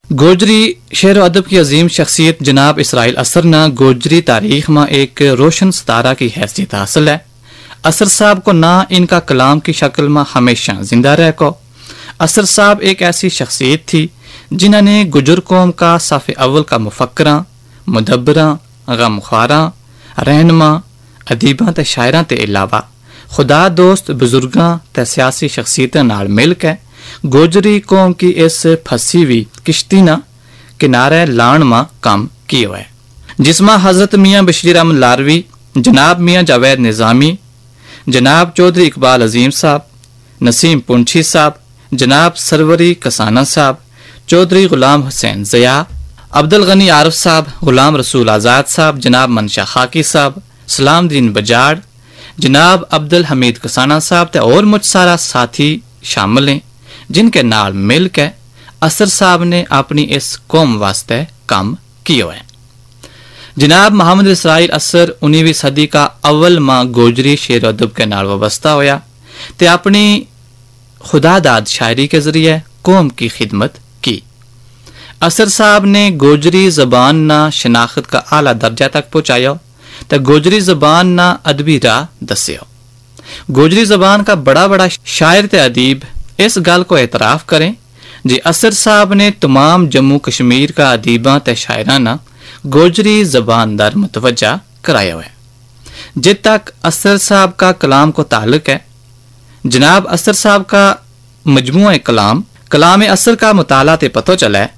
گوجری شعر و ادب کی عظیم شخصیت جناب اسرائیل اثر نہ گوجری تاریخ میں ایک روشن ستارہ کی حیثیت حاصل ہے. اثر صاحب کو نہ ان کا کلام کی شکل میں ہمیشہ زندہ رہ کو. اثر صاحب ایک ایسی شخصیت تھی جنہوں نے گجر قوم کا صف اول کا مفکراں، مدبراں، غمخواراں، رہنما، ادیباں تے شاعراں تے علاوہ خدا دوست بزرگاں تے سیاسی شخصیتاں نال مل کے گوجری قوم کی اس پھنسی ہوئی کشتی نہ کنارے لان ماں کام کیے ہوئے، جس میں حضرت میاں بشیر احمد لاروی، جناب میاں جاوید نظامی، جناب چودھری اقبال عظیم صاحب، نسیم پنچھی صاحب، جناب سروری کسانہ صاحب، چودھری غلام حسین ضیاء، عبدالغنی عارف صاحب، غلام رسول آزاد صاحب، جناب منشا خاکی صاحب، سلام دین بجاڑ، جناب عبدالحمید کسانہ صاحب تے اور مجھ سارا ساتھی شامل ہیں جن کے نال مل کے اثر صاحب نے اپنی اس قوم واسطے کام کیے ہوئے. جناب محمد اسرائیل اثر 19ویں صدی کا اول ماں گوجری شعر و ادب کے نال وابستہ ہویا تے اپنی خدا داد شاعری کے ذریعے قوم کی خدمت کی. اثر صاحب نے گوجری زبان نہ شناخت کا اعلیٰ درجہ تک پہنچایا تے گوجری زبان نہ ادبی راہ دسیا. گوجری زبان کا بڑا بڑا شاعر تے ادیب اس گل کو اعتراف کریں جی اثر صاحب نے تمام جموں کشمیر کا ادیباں تے شاعرانہ گوجری زبان در متوجہ کرایا ہوا ہے. جب تک اثر صاحب کا کلام کو تعلق ہے، جناب اثر صاحب کا مجموعہ کلام اثر کا مطالعہ تے پتہ چلا ہے